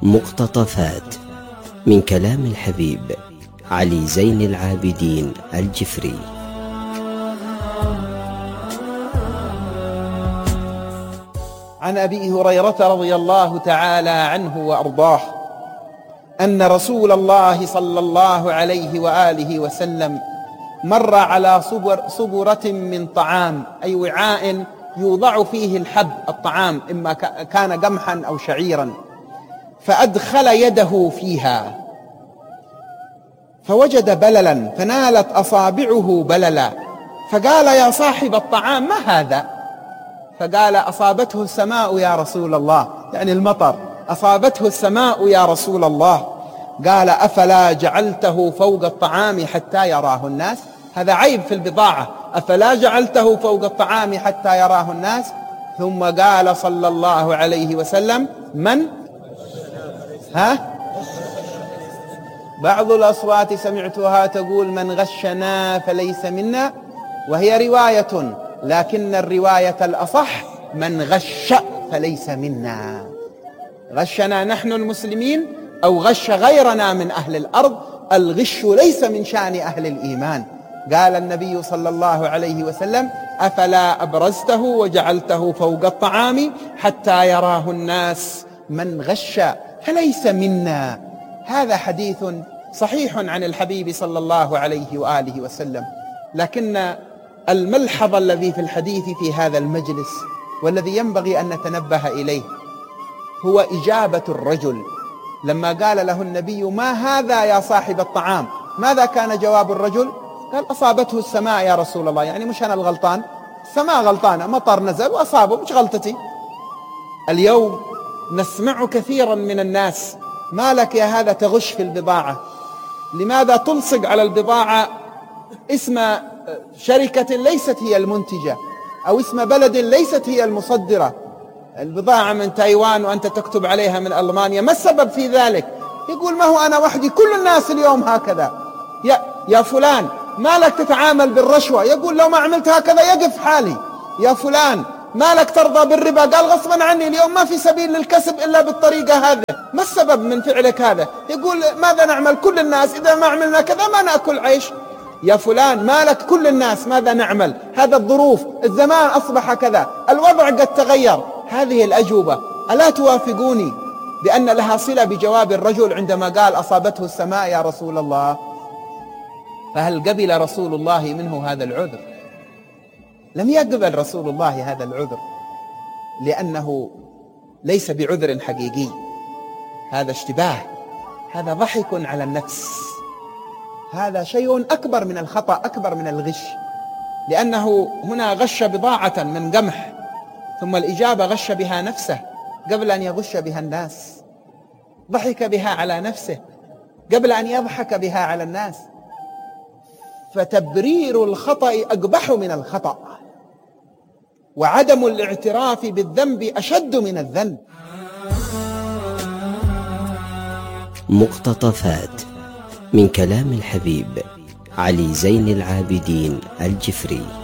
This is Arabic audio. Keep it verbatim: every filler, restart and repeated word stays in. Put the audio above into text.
مقتطفات من كلام الحبيب علي زين العابدين الجفري. عن أبي هريرة رضي الله تعالى عنه وأرضاه أن رسول الله صلى الله عليه وآله وسلم مر على صبر صبرة من طعام، أي وعاء يوضع فيه الحب الطعام، إما كان قمحا أو شعيرا، فأدخل يده فيها فوجد بللا فنالت أصابعه بللا، فقال: يا صاحب الطعام ما هذا؟ فقال: أصابته السماء يا رسول الله، يعني المطر، أصابته السماء يا رسول الله. قال: أفلا جعلته فوق الطعام حتى يراه الناس؟ هذا عيب في البضاعة، أفلا جعلته فوق الطعام حتى يراه الناس؟ ثم قال صلى الله عليه وسلم: من؟ ها؟ بعض الأصوات سمعتها تقول: من غشنا فليس منا، وهي رواية، لكن الرواية الأصح: من غش فليس منا. غشنا نحن المسلمين أو غش غيرنا من أهل الأرض، الغش ليس من شأن أهل الإيمان. قال النبي صلى الله عليه وسلم: أفلا أبرزته وجعلته فوق الطعام حتى يراه الناس؟ من غش فليس منا. هذا حديث صحيح عن الحبيب صلى الله عليه وآله وسلم، لكن الملحظ الذي في الحديث في هذا المجلس والذي ينبغي أن نتنبه إليه هو إجابة الرجل لما قال له النبي: ما هذا يا صاحب الطعام؟ ماذا كان جواب الرجل؟ قال: أصابته السماء يا رسول الله، يعني مش أنا الغلطان، السماء غلطانة، مطر نزل وأصابه، مش غلطتي. اليوم نسمع كثيرا من الناس: ما لك يا هذا تغش في البضاعة؟ لماذا تلصق على البضاعة اسم شركة ليست هي المنتجة، أو اسم بلد ليست هي المصدرة؟ البضاعة من تايوان وأنت تكتب عليها من ألمانيا، ما السبب في ذلك؟ يقول: ما هو أنا وحدي، كل الناس اليوم هكذا. يا, يا فلان، ما لك تتعامل بالرشوة؟ يقول: لو ما عملت هكذا يقف حالي. يا فلان، ما لك ترضى بالربا؟ قال: غصبا عني، اليوم ما في سبيل للكسب إلا بالطريقة هذه. ما السبب من فعلك هذا؟ يقول: ماذا نعمل؟ كل الناس إذا ما عملنا كذا ما نأكل عيش. يا فلان، ما لك؟ كل الناس، ماذا نعمل؟ هذا الظروف، الزمان أصبح كذا، الوضع قد تغير. هذه الأجوبة ألا توافقوني بأن لها صلة بجواب الرجل عندما قال: أصابته السماء يا رسول الله؟ فهل قبل رسول الله منه هذا العذر؟ لم يقبل رسول الله هذا العذر، لأنه ليس بعذر حقيقي، هذا اشتباه، هذا ضحك على النفس، هذا شيء أكبر من الخطأ، أكبر من الغش، لأنه هنا غش بضاعة من قمح، ثم الإجابة غش بها نفسه قبل أن يغش بها الناس، ضحك بها على نفسه قبل أن يضحك بها على الناس. فتبرير الخطأ أقبح من الخطأ، وعدم الاعتراف بالذنب أشد من الذنب. مقتطفات من كلام الحبيب علي زين العابدين الجفري.